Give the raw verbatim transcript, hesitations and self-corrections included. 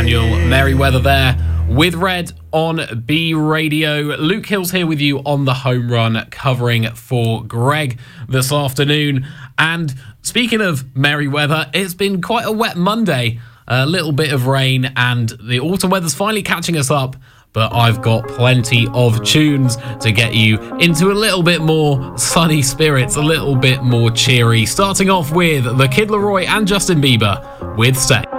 Daniel Merriweather there with Red on B Radio. Luke Hill's here with you on the home run, covering for Greg this afternoon. And speaking of Merriweather, it's been quite a wet Monday. A little bit of rain and the autumn weather's finally catching us up. But I've got plenty of tunes to get you into a little bit more sunny spirits, a little bit more cheery. Starting off with The Kid Laroi and Justin Bieber with Stay.